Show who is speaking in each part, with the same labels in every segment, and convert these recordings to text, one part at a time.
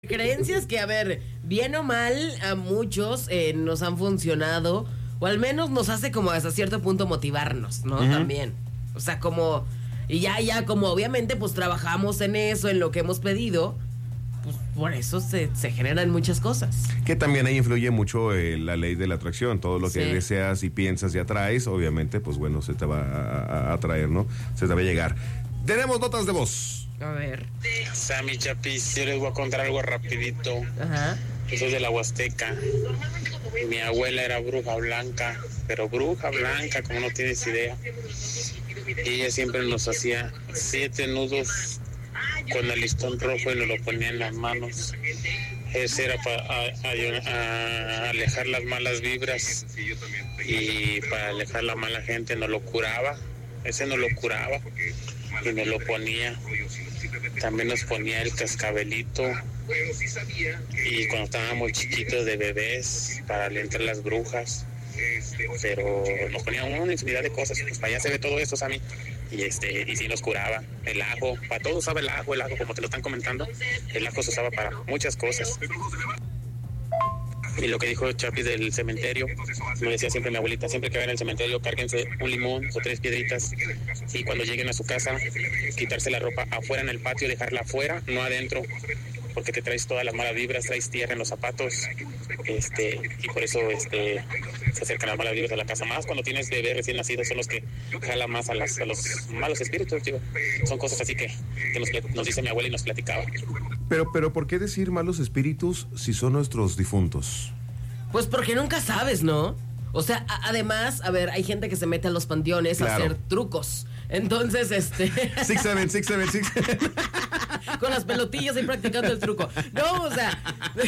Speaker 1: Creencias que, a ver, bien o mal, a muchos nos han funcionado, o al menos nos hace como hasta cierto punto motivarnos, ¿no? También. O sea, como, y ya, como obviamente pues trabajamos en eso, en lo que hemos pedido, pues por eso se generan muchas cosas.
Speaker 2: Que también ahí influye mucho la ley de la atracción. Todo lo que deseas y piensas y atraes, obviamente, pues bueno, se te va a atraer, ¿no? Se te va a llegar. Tenemos notas de voz.
Speaker 1: A ver.
Speaker 3: Sammy, Chapis, yo les voy a contar algo rapidito.
Speaker 1: Ajá.
Speaker 3: Yo soy de la Huasteca. Mi abuela era bruja blanca, pero bruja blanca, como no tienes idea. Y ella siempre nos hacía 7 nudos con el listón rojo y nos lo ponía en las manos. Ese era para alejar las malas vibras y para alejar la mala gente. Nos lo curaba. Ese nos lo curaba y nos lo ponía. También nos ponía el cascabelito y cuando estábamos chiquitos de bebés para alentar las brujas, pero nos ponía una infinidad de cosas. Pues para allá se ve todo esto, Sammy, y sí nos curaba. El ajo, para todo usaba el ajo como te lo están comentando, el ajo se usaba para muchas cosas. Y lo que dijo Chapi del cementerio, me decía siempre mi abuelita, siempre que vayan al cementerio, cárguense un limón o 3 piedritas y cuando lleguen a su casa, quitarse la ropa afuera en el patio, dejarla afuera, no adentro, porque te traes todas las malas vibras, traes tierra en los zapatos, y por eso se acercan las malas vibras a la casa. Más cuando tienes bebés recién nacidos, son los que jalan más a los malos espíritus, digo. Son cosas así que nos dice mi abuela y nos platicaba.
Speaker 2: Pero ¿por qué decir malos espíritus si son nuestros difuntos?
Speaker 1: Pues porque nunca sabes, ¿no? O sea, además, a ver, hay gente que se mete a los panteones a hacer trucos. Entonces,
Speaker 2: 6-7.
Speaker 1: Con las pelotillas ahí practicando el truco. No, o sea,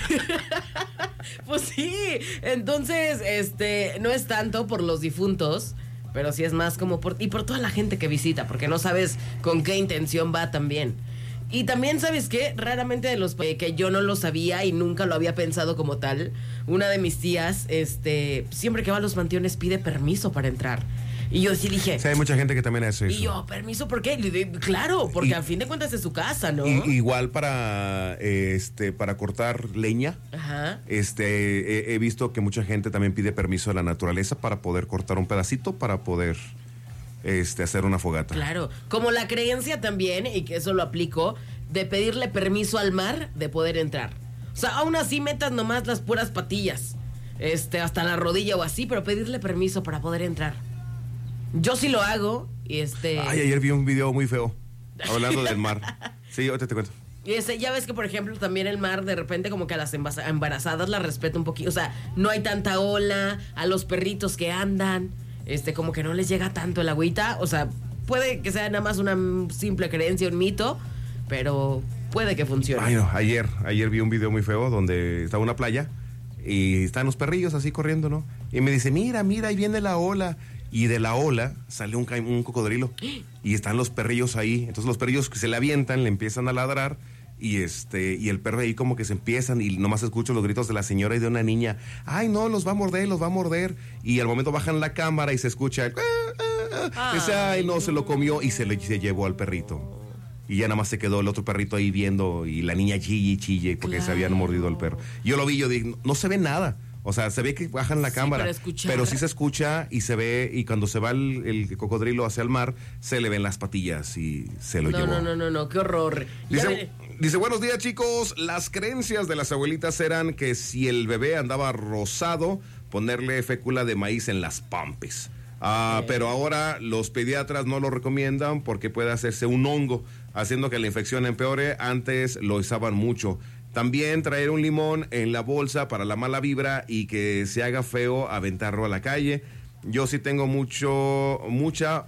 Speaker 1: pues sí. Entonces, no es tanto por los difuntos, pero sí es más como por toda la gente que visita, porque no sabes con qué intención va también. Y también, ¿sabes qué? Raramente de los que yo no lo sabía y nunca lo había pensado como tal, una de mis tías, siempre que va a los panteones pide permiso para entrar. Y yo sí dije...
Speaker 2: Sí, hay mucha gente que también hace eso.
Speaker 1: Y yo, ¿permiso por qué? Claro, porque al fin de cuentas es su casa, ¿no?
Speaker 2: Igual para cortar leña.
Speaker 1: Ajá.
Speaker 2: He visto que mucha gente también pide permiso a la naturaleza para poder cortar un pedacito, para poder... hacer una fogata.
Speaker 1: Claro, como la creencia también, y que eso lo aplico, de pedirle permiso al mar de poder entrar. O sea, aún así metas nomás las puras patillas, hasta la rodilla o así, pero pedirle permiso para poder entrar. Yo sí lo hago, y
Speaker 2: Ay, ayer vi un video muy feo, hablando del mar. Sí, ahorita te cuento.
Speaker 1: Y ya ves que, por ejemplo, también el mar de repente como que a las embarazadas las respeta un poquito. O sea, no hay tanta ola, a los perritos que andan... como que no les llega tanto el agüita. O sea, puede que sea nada más una simple creencia, un mito, pero puede que funcione.
Speaker 2: Ay, no, ayer vi un video muy feo donde estaba una playa y están los perrillos así corriendo, ¿no? Y me dice, mira, ahí viene la ola. Y de la ola sale un cocodrilo y están los perrillos ahí. Entonces los perrillos que se le avientan, le empiezan a ladrar. Y el perro ahí como que se empiezan y nomás escucho los gritos de la señora y de una niña. Ay, no, los va a morder. Y al momento bajan la cámara y se escucha ay, no, se lo comió y se llevó al perrito. Y ya nada más se quedó el otro perrito ahí viendo y la niña chille porque se habían mordido al perro. Yo lo vi, yo dije, no se ve nada. O sea, se ve que bajan la cámara, pero sí se escucha y se ve, y cuando se va el cocodrilo hacia el mar, se le ven las patillas y se lo llevó.
Speaker 1: No, qué horror.
Speaker 2: Dice, buenos días, chicos. Las creencias de las abuelitas eran que si el bebé andaba rosado, ponerle fécula de maíz en las pampes. Pero ahora los pediatras no lo recomiendan porque puede hacerse un hongo, haciendo que la infección empeore. Antes lo usaban mucho. También traer un limón en la bolsa para la mala vibra y que se haga feo aventarlo a la calle. Yo sí tengo mucha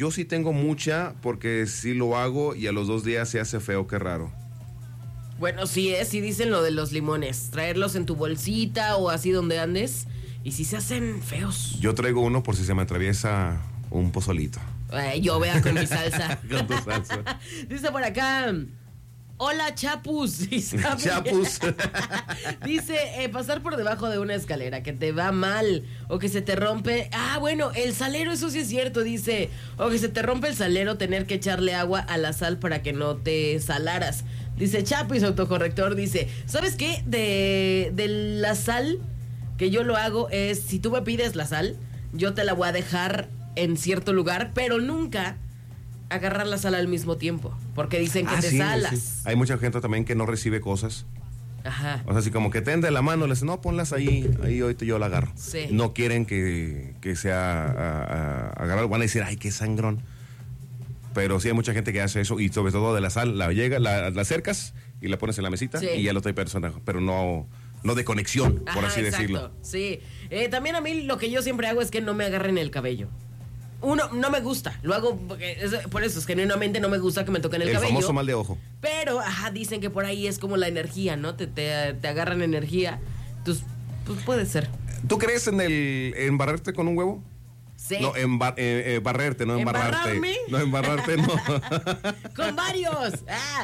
Speaker 2: porque sí lo hago y a los 2 días se hace feo, qué raro.
Speaker 1: Bueno, sí dicen lo de los limones, traerlos en tu bolsita o así donde andes y sí se hacen feos.
Speaker 2: Yo traigo uno por si se me atraviesa un pozolito.
Speaker 1: Yo vea con mi salsa.
Speaker 2: Con tu salsa.
Speaker 1: Dice por acá... Hola, Chapus.
Speaker 2: Chapus.
Speaker 1: Dice, pasar por debajo de una escalera, que te va mal, o que se te rompe... bueno, el salero, eso sí es cierto, dice. O que se te rompe el salero, tener que echarle agua a la sal para que no te salaras. Dice Chapis autocorrector, dice, ¿sabes qué? De la sal que yo lo hago es, si tú me pides la sal, yo te la voy a dejar en cierto lugar, pero nunca agarrar la sal al mismo tiempo, porque dicen que te salas.
Speaker 2: Sí. Hay mucha gente también que no recibe cosas.
Speaker 1: Ajá.
Speaker 2: O sea, así como que tende la mano, le dicen, no, ponlas ahí ahorita yo la agarro.
Speaker 1: Sí.
Speaker 2: No quieren que sea agarrar, van a decir, ay, qué sangrón. Pero sí hay mucha gente que hace eso, y sobre todo de la sal, la acercas y la pones en la mesita, y ya lo trae persona, pero no de conexión, por así decirlo.
Speaker 1: Sí. También a mí lo que yo siempre hago es que no me agarren el cabello. No me gusta, lo hago porque por eso es que genuinamente no me gusta que me toquen el cabello.
Speaker 2: El famoso mal de ojo.
Speaker 1: Pero, dicen que por ahí es como la energía, ¿no? Te agarran energía. Entonces, pues puede ser.
Speaker 2: ¿Tú crees en barrerte con un huevo?
Speaker 1: Sí.
Speaker 2: No, barrerte, no embarrarte.
Speaker 1: ¿Embarrarme?
Speaker 2: No, embarrarte, no.
Speaker 1: Con varios.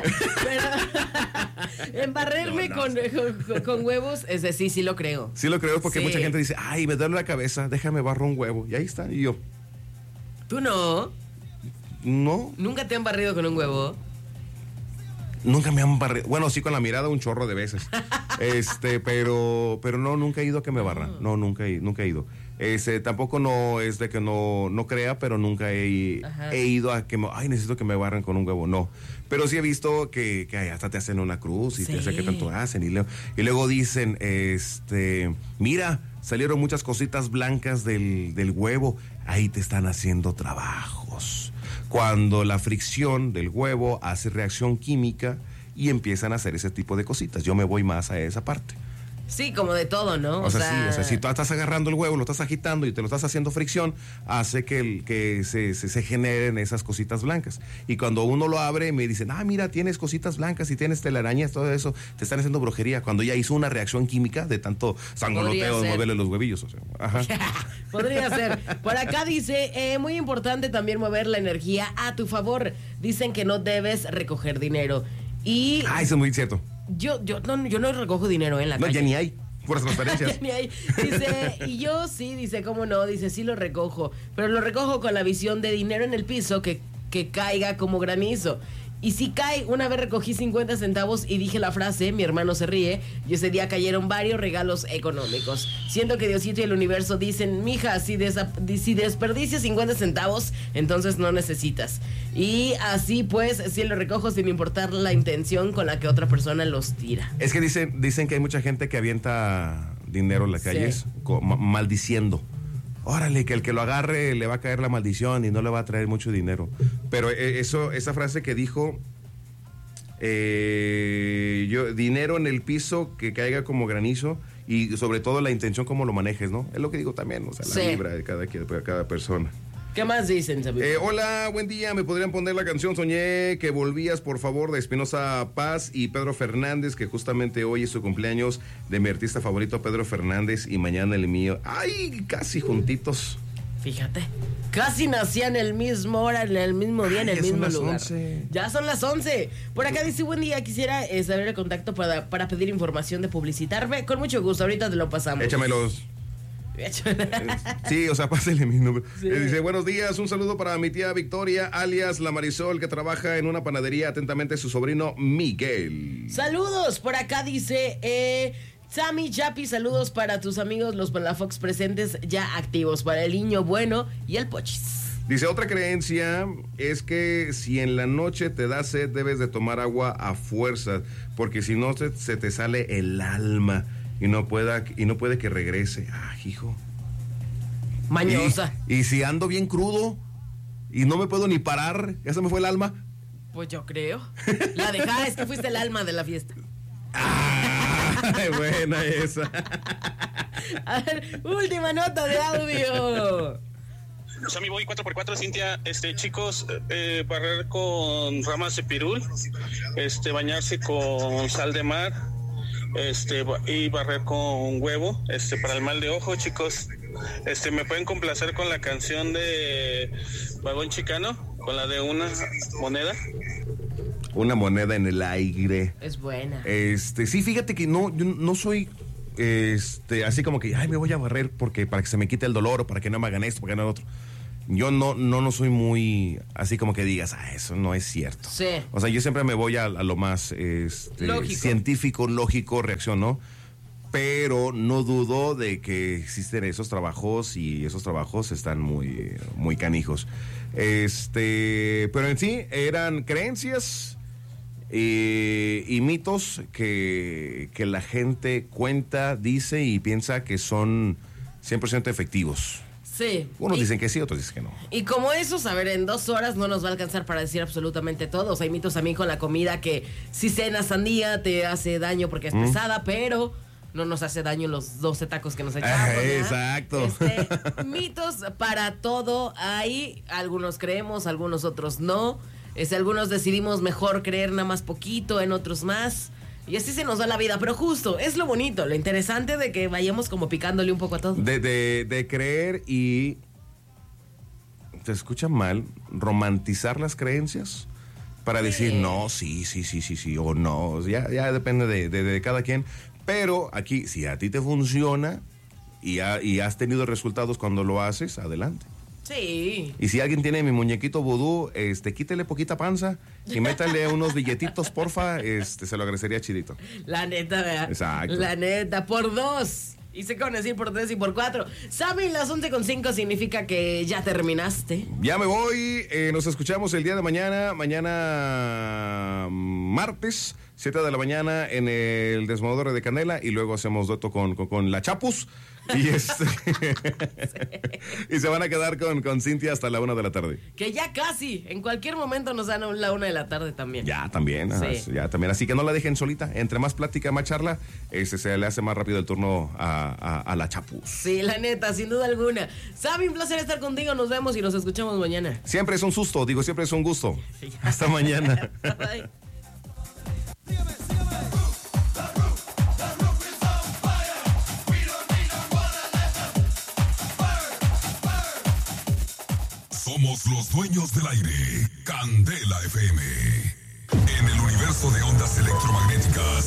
Speaker 1: Pero embarrarme con huevos, ese sí lo creo.
Speaker 2: Sí lo creo porque mucha gente dice, ay, me duele la cabeza, déjame barro un huevo. Y ahí está, y yo.
Speaker 1: ¿Tú no?
Speaker 2: No.
Speaker 1: ¿Nunca te han barrido con un huevo?
Speaker 2: Nunca me han barrido. Bueno, sí, con la mirada un chorro de veces. Pero no, nunca he ido a que me barran. No, nunca he ido. Tampoco no es de que no crea, pero nunca he ido a que necesito que me barran con un huevo. No. Pero sí he visto que hasta te hacen una cruz y te hacen que tanto hacen. Y luego dicen, mira, salieron muchas cositas blancas del huevo. Ahí te están haciendo trabajos. Cuando la fricción del huevo hace reacción química y empiezan a hacer ese tipo de cositas. Yo me voy más a esa parte.
Speaker 1: Sí, como de todo, ¿no?
Speaker 2: O sea, si tú estás agarrando el huevo, lo estás agitando y te lo estás haciendo fricción, hace que se generen esas cositas blancas. Y cuando uno lo abre, me dicen, mira, tienes cositas blancas y tienes telarañas, todo eso, te están haciendo brujería. Cuando ya hizo una reacción química de tanto sangoloteo, de moverle los huevillos. O sea,
Speaker 1: Podría ser. Por acá dice, muy importante también mover la energía a tu favor. Dicen que no debes recoger dinero. Y
Speaker 2: eso es muy cierto.
Speaker 1: Yo no recojo dinero en la calle.
Speaker 2: No, ya ni hay. Puras transferencias.
Speaker 1: Ya ni hay. Dice, y yo sí, dice, ¿cómo no? Dice, sí lo recojo. Pero lo recojo con la visión de dinero en el piso que caiga como granizo. Y si cae, una vez recogí 50 centavos y dije la frase, mi hermano se ríe, y ese día cayeron varios regalos económicos. Siento que Diosito y el universo dicen, mija, si desperdicias 50 centavos, entonces no necesitas. Y así pues, sí lo recojo sin importar la intención con la que otra persona los tira.
Speaker 2: Es que dicen que hay mucha gente que avienta dinero en las calles maldiciendo. Órale, que el que lo agarre le va a caer la maldición y no le va a traer mucho dinero. Pero esa frase que dijo, dinero en el piso que caiga como granizo, y sobre todo la intención como lo manejes, ¿no? Es lo que digo también, o sea, la vibra de cada persona.
Speaker 1: ¿Qué más dicen, Sabino?
Speaker 2: Hola, buen día. ¿Me podrían poner la canción Soñé que volvías, por favor, de Espinosa Paz y Pedro Fernández, que justamente hoy es su cumpleaños de mi artista favorito, Pedro Fernández, y mañana el mío? ¡Ay, casi juntitos!
Speaker 1: Fíjate, casi nacían el mismo hora, en el mismo día, en el mismo lugar.
Speaker 2: 11.
Speaker 1: Ya son las 11. Por acá dice, buen día, quisiera saber el contacto para pedir información de publicitarme. Con mucho gusto, ahorita te lo pasamos.
Speaker 2: Échamelos. Sí, o sea, pásale mi número. Sí. Dice, buenos días, un saludo para mi tía Victoria, alias La Marisol, que trabaja en una panadería. Atentamente, su sobrino Miguel.
Speaker 1: Saludos, por acá dice, Sammy Chapi, saludos para tus amigos los Palafox presentes ya activos, para el niño bueno y el Pochis.
Speaker 2: Dice, otra creencia es que si en la noche te da sed, debes de tomar agua a fuerza, porque si no se te sale el alma. Y no puede que regrese. Hijo.
Speaker 1: Mañosa.
Speaker 2: Y si ando bien crudo y no me puedo ni parar, ¿ya se me fue el alma?
Speaker 1: Pues yo creo. La es que fuiste el alma de la fiesta.
Speaker 2: Buena esa.
Speaker 1: A ver, última nota de audio.
Speaker 3: Sammy Boy 4x4, Cintia, chicos, barrer con ramas de pirul, bañarse con sal de mar, y barrer con huevo, para el mal de ojo, chicos. Me pueden complacer con la canción de Vagón Chicano, con la de una moneda.
Speaker 2: Una moneda en el aire.
Speaker 1: Es buena.
Speaker 2: Sí, fíjate que yo no soy así como que me voy a barrer para que se me quite el dolor, o para que no me hagan esto, para que no hagan otro. no soy muy así como que digas, eso no es cierto.
Speaker 1: Sí.
Speaker 2: O sea, yo siempre me voy a lo más científico, lógico, reacción, ¿no? Pero no dudo de que existen esos trabajos y esos trabajos están muy, muy canijos. Pero en sí eran creencias y mitos que la gente cuenta, dice y piensa que son 100% efectivos.
Speaker 1: Sí.
Speaker 2: Unos dicen que sí, otros dicen que no.
Speaker 1: Y como esos, a ver, en 2 horas no nos va a alcanzar para decir absolutamente todo. O sea, hay mitos también con la comida que si cenas sandía te hace daño porque es pesada, pero no nos hace daño los 12 tacos que nos echamos.
Speaker 2: Exacto.
Speaker 1: Mitos para todo hay. Algunos creemos, algunos otros no. Algunos decidimos mejor creer nada más poquito, en otros más. Y así se nos va la vida, pero justo, es lo bonito, lo interesante de que vayamos como picándole un poco a todo.
Speaker 2: De creer y, te escuchan mal, romantizar las creencias para decir no, sí, o no, ya depende de cada quien. Pero aquí, si a ti te funciona y has tenido resultados cuando lo haces, adelante.
Speaker 1: Sí.
Speaker 2: Y si alguien tiene mi muñequito vudú, quítele poquita panza y métale unos billetitos, porfa, se lo agradecería chidito.
Speaker 1: La neta, ¿verdad?
Speaker 2: Exacto.
Speaker 1: La neta, por 2. Y se con decir por 3 y por 4. Sammy, las 11:05 significa que ya terminaste.
Speaker 2: Ya me voy, nos escuchamos el día de mañana, martes, 7 de la mañana en el Desmolador de Canela y luego hacemos dueto con la Chapus. Y y se van a quedar con Cintia hasta la 1 de la tarde.
Speaker 1: Que ya casi, en cualquier momento nos dan la 1 de la tarde también.
Speaker 2: Ya también,
Speaker 1: sí.
Speaker 2: Ya también. Así que no la dejen solita. Entre más plática, más charla, se le hace más rápido el turno a la Chapus.
Speaker 1: Sí, la neta, sin duda alguna. Sammy, un placer estar contigo. Nos vemos y nos escuchamos mañana.
Speaker 2: Siempre es un susto, siempre es un gusto. Sí. Hasta mañana.
Speaker 1: Bye.
Speaker 4: Somos los dueños del aire. Candela FM. En el universo de ondas electromagnéticas